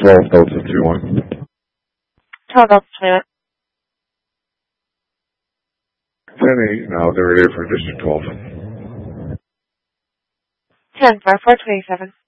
12 Delta 21. 12 Delta 21. 10-8, now they're ready for District 12. 10-4, 427.